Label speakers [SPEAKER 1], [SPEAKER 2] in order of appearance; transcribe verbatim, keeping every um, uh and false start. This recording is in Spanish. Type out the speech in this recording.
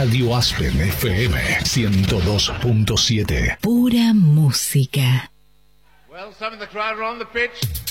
[SPEAKER 1] Radio Aspen F M ciento dos punto siete.
[SPEAKER 2] Pura música.
[SPEAKER 3] Well, some of the crowd are on the pitch.